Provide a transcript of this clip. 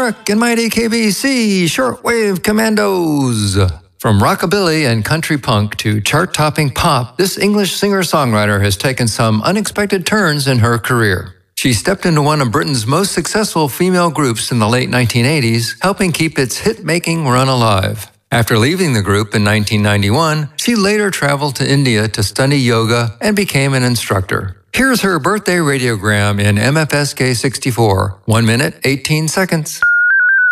Chuck and Mighty KBC Shortwave Commandos. From rockabilly and country punk to chart-topping pop, this English singer-songwriter has taken some unexpected turns in her career. She stepped into one of Britain's most successful female groups in the late 1980s, helping keep its hit-making run alive. After leaving the group in 1991, she later traveled to India to study yoga and became an instructor. Here's her birthday radiogram in MFSK 64, 1 minute, 18 seconds.